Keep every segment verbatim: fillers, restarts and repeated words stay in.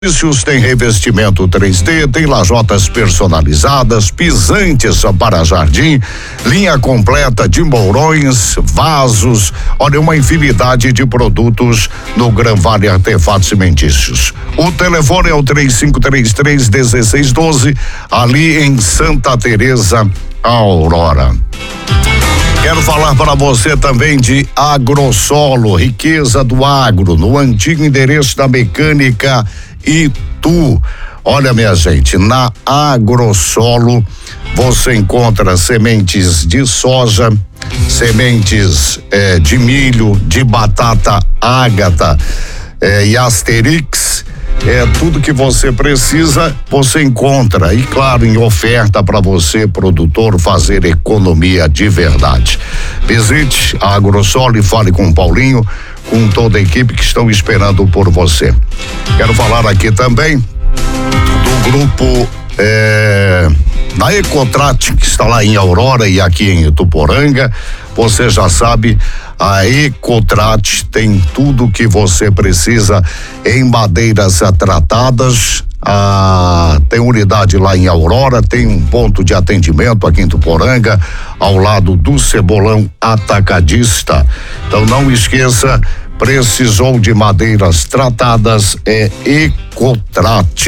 Tem revestimento três D, tem lajotas personalizadas, pisantes para jardim, linha completa de mourões, vasos, olha, uma infinidade de produtos no Gran Vale Artefatos Cimentícios. O telefone é o três cinco três três, um seis um dois, ali em Santa Teresa, Aurora. Quero falar para você também de Agrosolo, riqueza do agro, no antigo endereço da Mecânica Itu. Olha, minha gente, na Agrosolo você encontra sementes de soja, sementes eh, de milho, de batata ágata eh, e asterix. É tudo que você precisa, você encontra, e claro, em oferta para você, produtor, fazer economia de verdade. Visite a Agrosolo e fale com o Paulinho, com toda a equipe que estão esperando por você. Quero falar aqui também do grupo é, da Ecotrat, que está lá em Aurora e aqui em Ituporanga. Você já sabe, a Ecotrat tem tudo que você precisa em madeiras tratadas. Ah, tem unidade lá em Aurora, tem um ponto de atendimento aqui em Ituporanga, ao lado do Cebolão Atacadista. Então não esqueça, precisou de madeiras tratadas, é Ecotrat.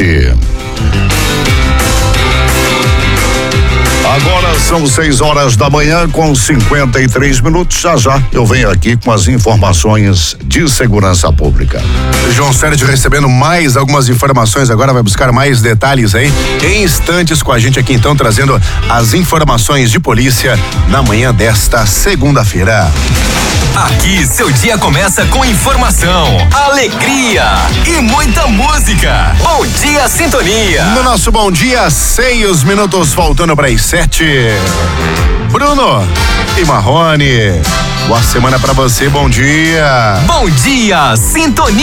Agora são seis horas da manhã com cinquenta e três minutos. Já já eu venho aqui com as informações de segurança pública. João Sérgio recebendo mais algumas informações agora, vai buscar mais detalhes aí em instantes com a gente aqui, então, trazendo as informações de polícia na manhã desta segunda-feira. Aqui seu dia começa com informação, alegria e muita música. Bom dia, Sintonia. No nosso Bom Dia, seis minutos faltando para as sete. Bruno e Marrone, boa semana para você, bom dia. Bom dia, Sintonia.